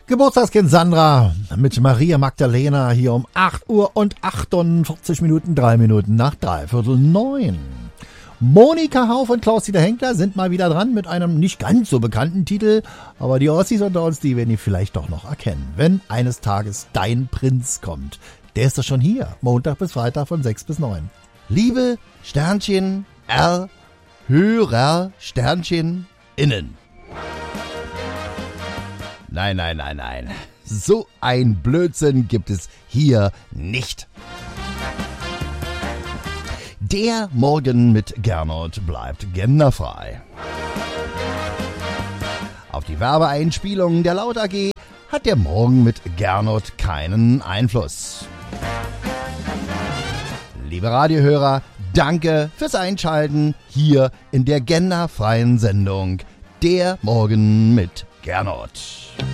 Geburtstagskind Sandra mit Maria Magdalena hier um 8 Uhr und 48 Minuten, 3 Minuten nach 8:45. Monika Hauf und Klaus-Dieter Henkler sind mal wieder dran mit einem nicht ganz so bekannten Titel, aber die Ossis unter uns, die werden ihn vielleicht doch noch erkennen, wenn eines Tages dein Prinz kommt. Der ist doch schon hier, Montag bis Freitag von 6 bis 9. Liebe Sternchen R, Hörer Sternchen innen. Nein. So ein Blödsinn gibt es hier nicht. Der Morgen mit Gernot bleibt genderfrei. Auf die Werbeeinspielung der Laut AG hat der Morgen mit Gernot keinen Einfluss. Liebe Radiohörer, danke fürs Einschalten hier in der genderfreien Sendung Der Morgen mit Gernot.